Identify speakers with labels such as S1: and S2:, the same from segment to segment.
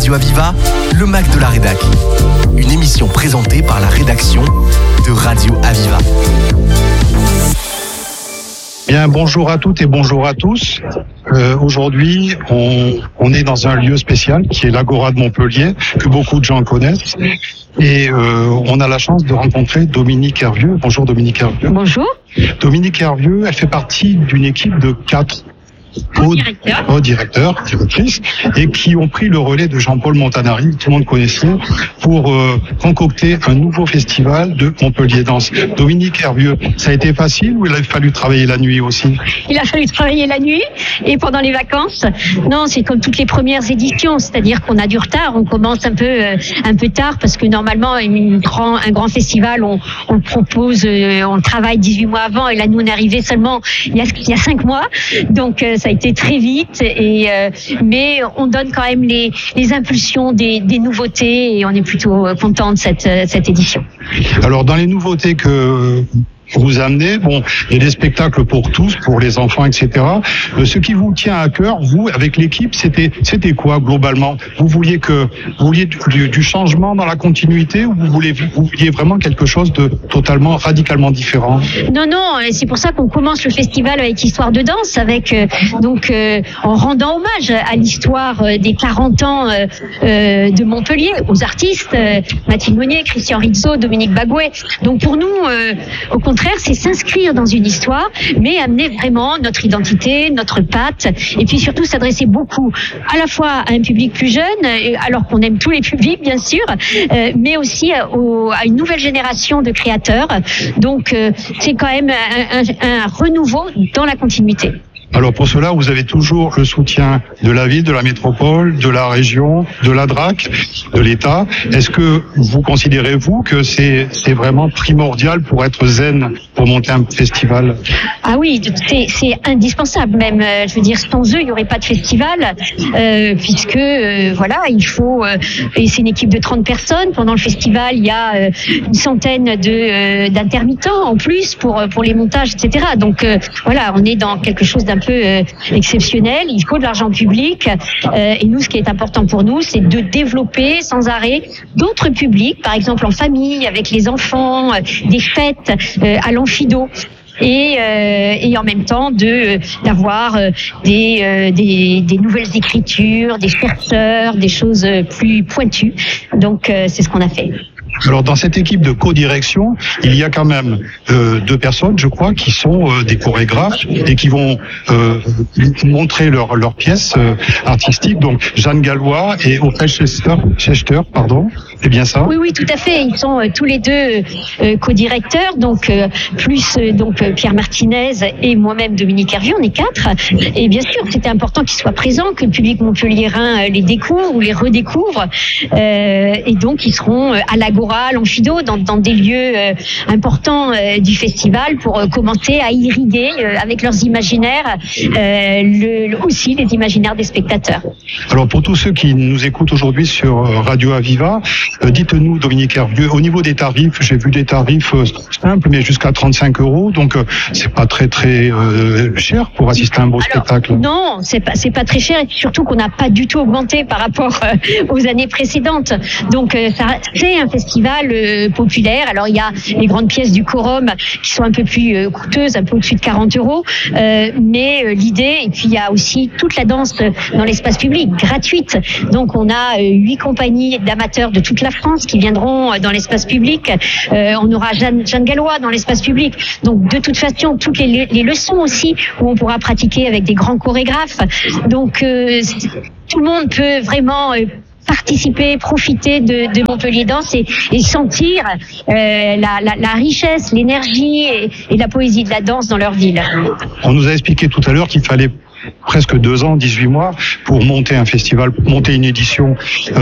S1: Radio Aviva, le Mac de la Rédac. Une émission présentée par la rédaction de Radio Aviva.
S2: Bien, bonjour à toutes et bonjour à tous. Aujourd'hui, on est dans un lieu spécial qui est l'Agora de Montpellier, que beaucoup de gens connaissent. Et on a la chance de rencontrer Dominique Hervieux. Bonjour Dominique Hervieux.
S3: Bonjour.
S2: Dominique Hervieux, elle fait partie d'une équipe de 4 co-directeurs, directrices, et qui ont pris le relais de Jean-Paul Montanari, tout le monde connaissait, pour concocter un nouveau festival de Montpellier Danse. Dominique Hervieux, ça a été facile ou il a fallu travailler la nuit aussi?
S3: Il a fallu travailler la nuit et pendant les vacances. Non, c'est comme toutes les premières éditions, c'est-à-dire qu'on a du retard, on commence un peu tard parce que normalement un grand festival, on propose, on travaille 18 mois avant et là nous on est arrivé seulement il y a 5 mois, donc ça a été très vite, mais on donne quand même les impulsions des nouveautés et on est plutôt content de cette édition.
S2: Alors dans les nouveautés que vous amenez, bon, il y a des spectacles pour tous, pour les enfants, etc. Ce qui vous tient à cœur, vous, avec l'équipe, c'était quoi globalement? Vous vouliez du changement dans la continuité ou vous vouliez vraiment quelque chose de totalement, radicalement différent? Non,
S3: c'est pour ça qu'on commence le festival avec Histoire de danse, en rendant hommage à l'histoire des 40 ans de Montpellier, aux artistes, Mathilde Monnier, Christian Rizzo, Dominique Bagouet. Donc pour nous, au contraire, c'est s'inscrire dans une histoire, mais amener vraiment notre identité, notre patte, et puis surtout s'adresser beaucoup à la fois à un public plus jeune, alors qu'on aime tous les publics bien sûr, mais aussi à une nouvelle génération de créateurs. Donc c'est quand même un renouveau dans la continuité.
S2: Alors pour cela, vous avez toujours le soutien de la ville, de la métropole, de la région, de la DRAC, de l'État. Est-ce que vous considérez, vous, que c'est vraiment primordial pour être zen, pour monter un festival?
S3: Ah oui, c'est indispensable même. Je veux dire, sans eux, il n'y aurait pas de festival, puisque il faut... et c'est une équipe de 30 personnes. Pendant le festival, il y a une centaine d'intermittents en plus pour les montages, etc. Donc on est dans quelque chose d'un peu exceptionnel. Il faut de l'argent public et nous, ce qui est important pour nous, c'est de développer sans arrêt d'autres publics, par exemple en famille, avec les enfants, des fêtes à l'Amphido. Et en même temps d'avoir des nouvelles écritures, des chercheurs, des choses plus pointues. Donc c'est ce qu'on a fait.
S2: Alors dans cette équipe de co-direction, il y a quand même 2 personnes, je crois, qui sont des chorégraphes et qui vont montrer leurs pièces artistiques. Donc Jeanne Gallois et Ophel Schechter, c'est bien ça?
S3: Oui, tout à fait. Ils sont tous les 2 co-directeurs, donc Pierre Martinez et moi-même Dominique Hervieux, on est 4. Et bien sûr, c'était important qu'ils soient présents, que le public montpelliérain les découvre ou les redécouvre. Et donc ils seront à l'Agora, à l'Amphido, dans des lieux importants du festival pour commencer à irriguer avec leurs imaginaires aussi les imaginaires des spectateurs.
S2: Alors pour tous ceux qui nous écoutent aujourd'hui sur Radio Aviva, dites-nous, Dominique Hervieux, au niveau des tarifs, j'ai vu des tarifs simples mais jusqu'à 35 €, donc c'est pas très cher pour assister à un beau spectacle.
S3: Non, c'est pas très cher et surtout qu'on n'a pas du tout augmenté par rapport aux années précédentes. Donc c'est un festival populaire. Alors il y a les grandes pièces du quorum qui sont un peu plus coûteuses, un peu au-dessus de 40 €, mais l'idée, et puis il y a aussi toute la danse dans l'espace public, gratuite. Donc on a 8 compagnies d'amateurs de toute la France qui viendront dans l'espace public. On aura Jeanne Gallois dans l'espace public. Donc de toute façon, toutes les leçons aussi où on pourra pratiquer avec des grands chorégraphes. Donc tout le monde peut vraiment participer, profiter de Montpellier Danse et sentir la richesse, l'énergie et la poésie de la danse dans leur ville.
S2: On nous a expliqué tout à l'heure qu'il fallait presque 2 ans, 18 mois pour monter un festival, pour monter une édition.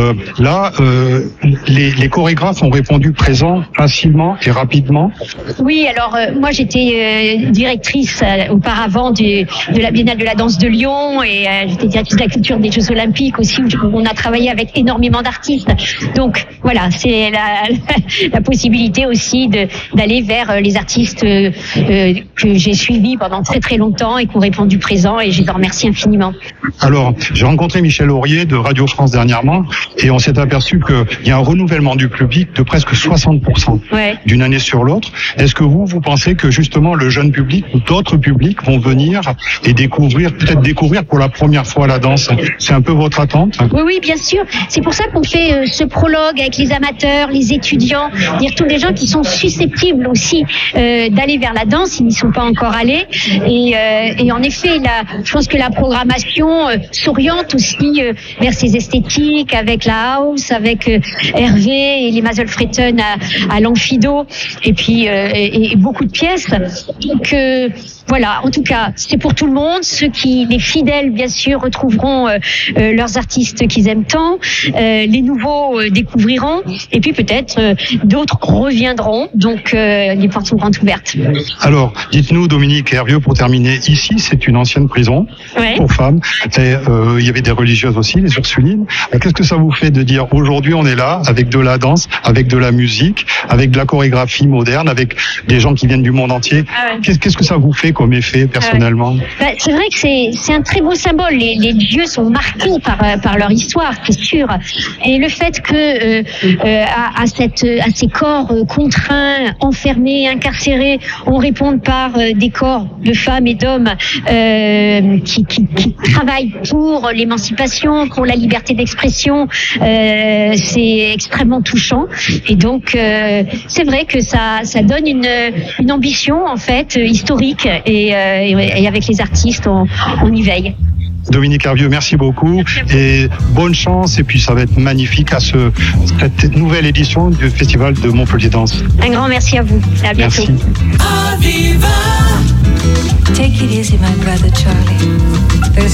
S2: Les chorégraphes ont répondu présent facilement et rapidement.
S3: Oui, alors moi j'étais directrice auparavant de la Biennale de la danse de Lyon et j'étais directrice de la culture des Jeux Olympiques aussi où on a travaillé avec énormément d'artistes. Donc voilà, c'est la possibilité aussi d'aller vers les artistes que j'ai suivis pendant très très longtemps et qui ont répondu présent et je les leur remercie infiniment.
S2: Alors, j'ai rencontré Michel Aurier de Radio France dernièrement et on s'est aperçu qu'il y a un renouvellement du public de presque 60% d'une année sur l'autre. Est-ce que vous pensez que justement le jeune public ou d'autres publics vont venir et peut-être découvrir pour la première fois la danse? C'est un peu votre attente?
S3: Oui, bien sûr. C'est pour ça qu'on fait ce prologue avec les amateurs, les étudiants, dire tous les gens qui sont susceptibles aussi d'aller vers la danse, ils n'y sont pas encore allés. Et en effet, je pense que la programmation s'oriente aussi vers ces esthétiques, avec la house, avec Hervé et les Maselfretten à l'Amphido, et puis et beaucoup de pièces. Donc voilà, en tout cas, c'est pour tout le monde. Les fidèles, bien sûr, retrouveront leurs artistes qu'ils aiment tant. Les nouveaux découvriront. Et puis peut-être d'autres reviendront. Donc les portes sont grandes ouvertes.
S2: Alors, dites-nous, Dominique Hervieux, pour terminer, ici, c'est une ancienne prison pour femmes. Et il y avait des religieuses aussi, les Ursulines. Qu'est-ce que ça vous fait de dire aujourd'hui, on est là avec de la danse, avec de la musique, avec de la chorégraphie moderne, avec des gens qui viennent du monde entier? Qu'est-ce que ça vous fait comme effet personnellement?
S3: C'est vrai que c'est un très beau symbole. Les lieux sont marqués par leur histoire, c'est sûr. Et le fait que à ces corps contraints, enfermés, incarcérés, on réponde par des corps de femmes et d'hommes qui travaillent pour l'émancipation, pour la liberté d'expression, c'est extrêmement touchant. Et donc c'est vrai que ça donne une ambition en fait historique. Et avec les artistes, on y veille.
S2: Dominique Hervieux, merci beaucoup et bonne chance. Et puis ça va être magnifique à cette nouvelle édition du Festival de Montpellier Danse.
S3: Un grand merci à vous. À bientôt.
S2: Merci.
S4: Take it easy, my brother Charlie. There's